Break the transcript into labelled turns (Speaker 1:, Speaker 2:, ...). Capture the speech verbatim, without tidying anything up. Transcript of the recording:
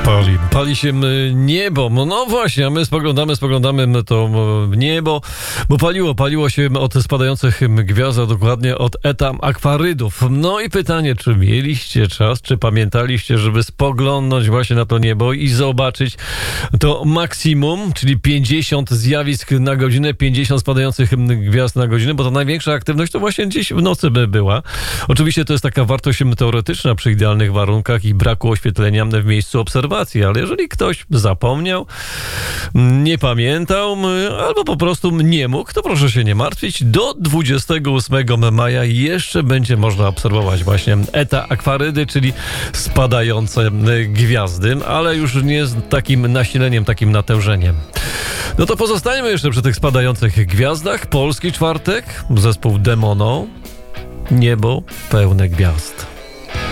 Speaker 1: Pali, pali się niebo. No właśnie, a my spoglądamy, spoglądamy to niebo, bo paliło, paliło się od spadających gwiazd, a dokładnie od Eta Aquarydów. No i pytanie, czy mieliście czas, czy pamiętaliście, żeby spoglądnąć właśnie na to niebo i zobaczyć to maksimum, czyli pięćdziesiąt zjawisk na godzinę, pięćdziesiąt spadających gwiazd na godzinę, bo ta największa aktywność to właśnie gdzieś w nocy by była. Oczywiście to jest taka wartość teoretyczna przy idealnych warunkach i braku oświetlenia w miejscu obserwacji, ale jeżeli ktoś zapomniał, nie pamiętał albo po prostu nie mógł, to proszę się nie martwić. Do dwudziestego ósmego maja jeszcze będzie można obserwować właśnie Eta Aquarydy, czyli spadające gwiazdy, ale już nie z takim nasileniem, takim natężeniem. No to pozostańmy jeszcze przy tych spadających gwiazdach. Polski czwartek, zespół Demono, niebo pełne gwiazd.